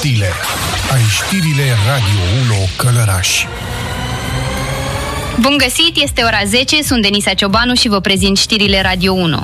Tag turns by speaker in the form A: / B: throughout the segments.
A: Stile. Ai știrile Radio 1 Călăraș.
B: Bun găsit, este ora 10, sunt Denisa Ciobanu și vă prezint știrile Radio 1.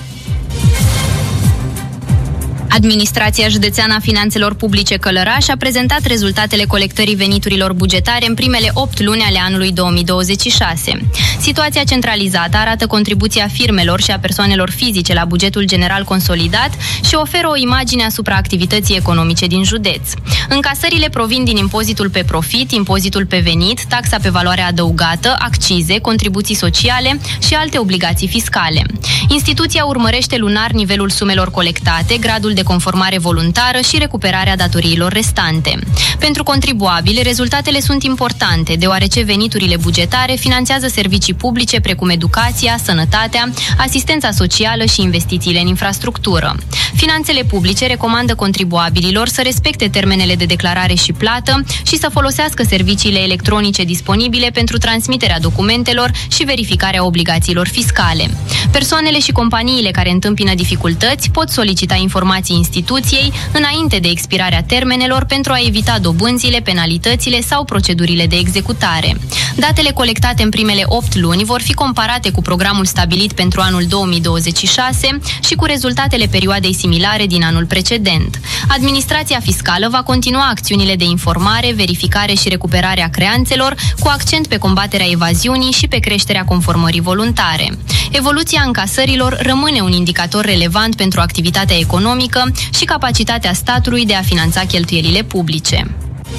B: Administrația Județeană a Finanțelor Publice Călăraș a prezentat rezultatele colectării veniturilor bugetare în primele 8 luni ale anului 2026. Situația centralizată arată contribuția firmelor și a persoanelor fizice la bugetul general consolidat și oferă o imagine asupra activității economice din județ. Încasările provin din impozitul pe profit, impozitul pe venit, taxa pe valoare adăugată, accize, contribuții sociale și alte obligații fiscale. Instituția urmărește lunar nivelul sumelor colectate, gradul de conformare voluntară și recuperarea datoriilor restante. Pentru contribuabili, rezultatele sunt importante, deoarece veniturile bugetare finanțează servicii publice precum educația, sănătatea, asistența socială și investițiile în infrastructură. Finanțele publice recomandă contribuabililor să respecte termenele de declarare și plată și să folosească serviciile electronice disponibile pentru transmiterea documentelor și verificarea obligațiilor fiscale. Persoanele și companiile care întâmpină dificultăți pot solicita informații instituției înainte de expirarea termenelor pentru a evita dobânzile, penalitățile sau procedurile de executare. Datele colectate în primele 8 luni vor fi comparate cu programul stabilit pentru anul 2026 și cu rezultatele perioadei similare din anul precedent. Administrația fiscală va continua acțiunile de informare, verificare și recuperare a creanțelor, cu accent pe combaterea evaziunii și pe creșterea conformării voluntare. Evoluția încasărilor rămâne un indicator relevant pentru activitatea economică și capacitatea statului de a finanța cheltuielile publice.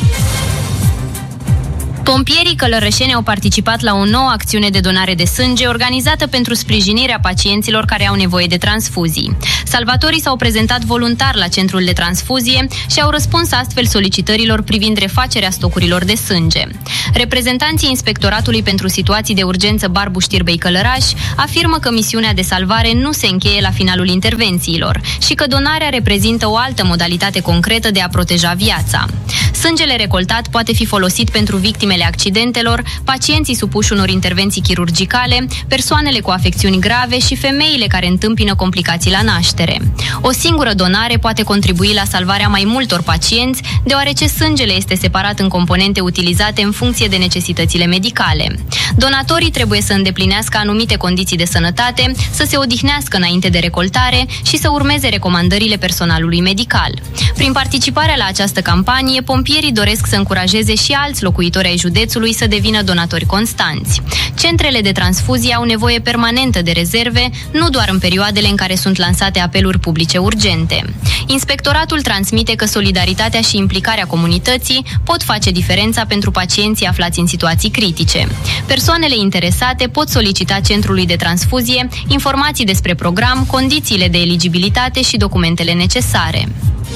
B: Pompierii călărășeni au participat la o nouă acțiune de donare de sânge organizată pentru sprijinirea pacienților care au nevoie de transfuzii. Salvatorii s-au prezentat voluntar la centrul de transfuzie și au răspuns astfel solicitărilor privind refacerea stocurilor de sânge. Reprezentanții Inspectoratului pentru Situații de Urgență Barbu Știrbei Călăraș afirmă că misiunea de salvare nu se încheie la finalul intervențiilor și că donarea reprezintă o altă modalitate concretă de a proteja viața. Sângele recoltat poate fi folosit pentru victimele accidentelor, pacienții supuși unor intervenții chirurgicale, persoanele cu afecțiuni grave și femeile care întâmpină complicații la naștere. O singură donare poate contribui la salvarea mai multor pacienți, deoarece sângele este separat în componente utilizate în funcție de necesitățile medicale. Donatorii trebuie să îndeplinească anumite condiții de sănătate, să se odihnească înainte de recoltare și să urmeze recomandările personalului medical. Prin participarea la această campanie, pompierii doresc să încurajeze și alți locuitori ai județului să devină donatori constanți. Centrele de transfuzie au nevoie permanentă de rezerve, nu doar în perioadele în care sunt lansate apeluri publice urgente. Inspectoratul transmite că solidaritatea și implicarea comunității pot face diferența pentru pacienții aflați în situații critice. Persoanele interesate pot solicita centrului de transfuzie informații despre program, condițiile de eligibilitate și documentele necesare.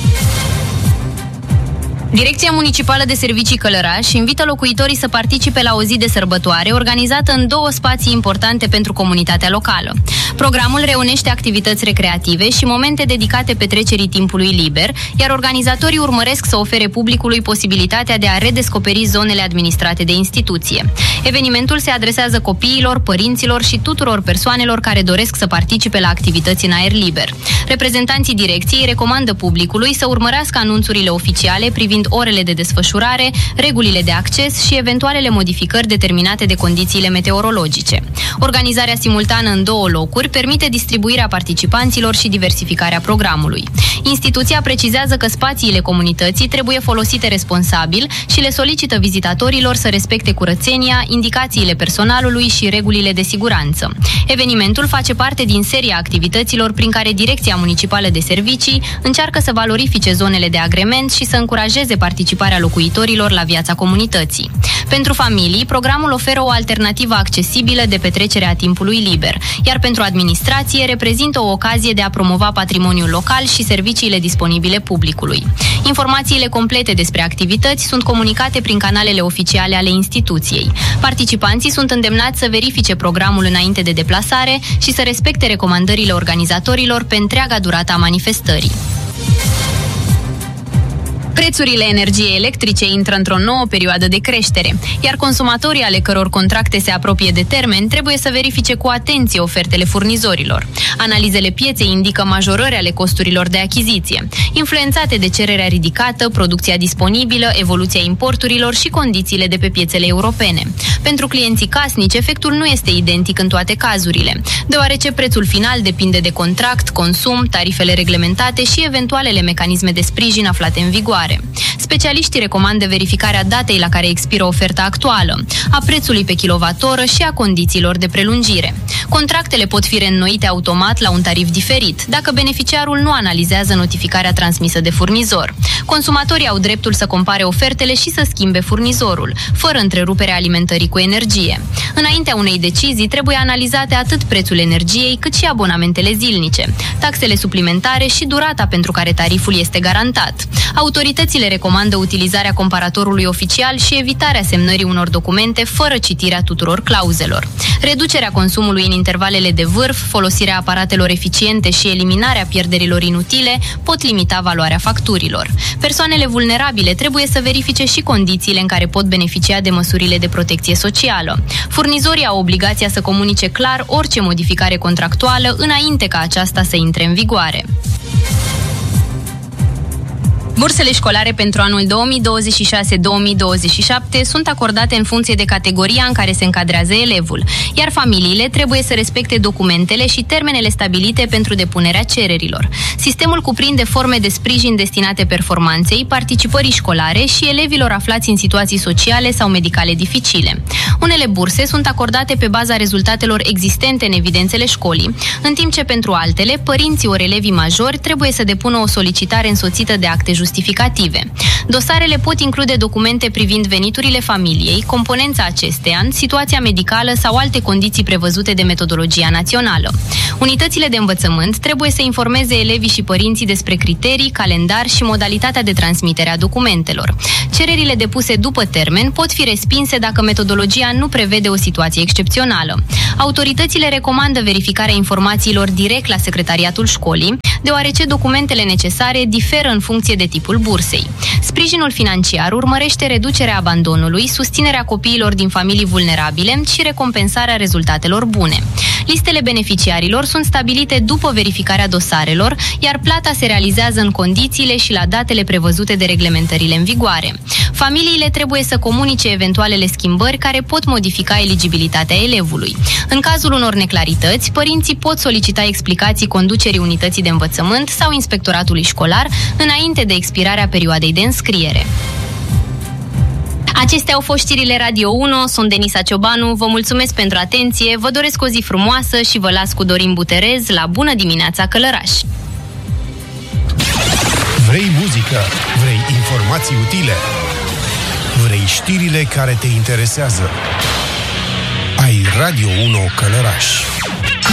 B: Direcția Municipală de Servicii Călăraș invită locuitorii să participe la o zi de sărbătoare organizată în 2 spații importante pentru comunitatea locală. Programul reunește activități recreative și momente dedicate petrecerii timpului liber, iar organizatorii urmăresc să ofere publicului posibilitatea de a redescoperi zonele administrate de instituție. Evenimentul se adresează copiilor, părinților și tuturor persoanelor care doresc să participe la activități în aer liber. Reprezentanții direcției recomandă publicului să urmărească anunțurile oficiale privind orele de desfășurare, regulile de acces și eventualele modificări determinate de condițiile meteorologice. Organizarea simultană în 2 locuri permite distribuirea participanților și diversificarea programului. Instituția precizează că spațiile comunității trebuie folosite responsabil și le solicită vizitatorilor să respecte curățenia, indicațiile personalului și regulile de siguranță. Evenimentul face parte din seria activităților prin care Direcția Municipală de Servicii încearcă să valorifice zonele de agrement și să încurajeze participarea locuitorilor la viața comunității. Pentru familii, programul oferă o alternativă accesibilă de petrecere a timpului liber, iar pentru administrație reprezintă o ocazie de a promova patrimoniul local și serviciile disponibile publicului. Informațiile complete despre activități sunt comunicate prin canalele oficiale ale instituției. Participanții sunt îndemnați să verifice programul înainte de deplasare și să respecte recomandările organizatorilor pe întreaga durată a manifestării. Prețurile energiei electrice intră într-o nouă perioadă de creștere, iar consumatorii ale căror contracte se apropie de termen trebuie să verifice cu atenție ofertele furnizorilor. Analizele pieței indică majorări ale costurilor de achiziție, influențate de cererea ridicată, producția disponibilă, evoluția importurilor și condițiile de pe piețele europene. Pentru clienții casnici, efectul nu este identic în toate cazurile, deoarece prețul final depinde de contract, consum, tarifele reglementate și eventualele mecanisme de sprijin aflate în vigoare. Specialiștii recomandă verificarea datei la care expiră oferta actuală, a prețului pe kilowattoră și a condițiilor de prelungire. Contractele pot fi reînnoite automat la un tarif diferit, dacă beneficiarul nu analizează notificarea transmisă de furnizor. Consumatorii au dreptul să compare ofertele și să schimbe furnizorul, fără întreruperea alimentării cu energie. Înaintea unei decizii trebuie analizate atât prețul energiei, cât și abonamentele zilnice, taxele suplimentare și durata pentru care tariful este garantat. Autoritățile recomandă utilizarea comparatorului oficial și evitarea semnării unor documente fără citirea tuturor clauzelor. Reducerea consumului în intervalele de vârf, folosirea aparatelor eficiente și eliminarea pierderilor inutile pot limita valoarea facturilor. Persoanele vulnerabile trebuie să verifice și condițiile în care pot beneficia de măsurile de protecție socială. Furnizorii au obligația să comunice clar orice modificare contractuală înainte ca aceasta să intre în vigoare. Bursele școlare pentru anul 2026-2027 sunt acordate în funcție de categoria în care se încadrează elevul, iar familiile trebuie să respecte documentele și termenele stabilite pentru depunerea cererilor. Sistemul cuprinde forme de sprijin destinate performanței, participării școlare și elevilor aflați în situații sociale sau medicale dificile. Unele burse sunt acordate pe baza rezultatelor existente în evidențele școlii, în timp ce pentru altele, părinții ori elevii majori trebuie să depună o solicitare însoțită de acte justificative. Dosarele pot include documente privind veniturile familiei, componența acesteia, situația medicală sau alte condiții prevăzute de metodologia națională. Unitățile de învățământ trebuie să informeze elevii și părinții despre criterii, calendar și modalitatea de transmitere a documentelor. Cererile depuse după termen pot fi respinse dacă metodologia nu prevede o situație excepțională. Autoritățile recomandă verificarea informațiilor direct la secretariatul școlii, deoarece documentele necesare diferă în funcție de tipul bursei. Sprijinul financiar urmărește reducerea abandonului, susținerea copiilor din familii vulnerabile și recompensarea rezultatelor bune. Listele beneficiarilor sunt stabilite după verificarea dosarelor, iar plata se realizează în condițiile și la datele prevăzute de reglementările în vigoare. Familiile trebuie să comunice eventualele schimbări care pot modifica eligibilitatea elevului. În cazul unor neclarități, părinții pot solicita explicații conducerii unității de învățământ sau inspectoratului școlar înainte de expirarea perioadei de înscriere. Acestea au fost știrile Radio 1, sunt Denisa Ciobanu, vă mulțumesc pentru atenție, vă doresc o zi frumoasă și vă las cu Dorin Buterez la Bună dimineața Călăraș!
A: Vrei muzică? Vrei informații utile? Vrei știrile care te interesează? Ai Radio 1 Călăraș.